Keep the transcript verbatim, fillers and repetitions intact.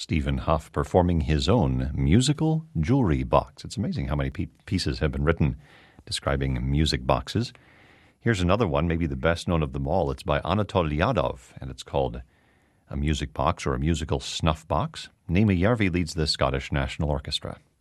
Stephen Huff performing his own musical jewelry box. It's amazing how many pe- pieces have been written describing music boxes. Here's another one, maybe the best known of them all. It's by Anatol Yadov, and it's called A Music Box or a Musical Snuff Box. Naima Järvi leads the Scottish National Orchestra.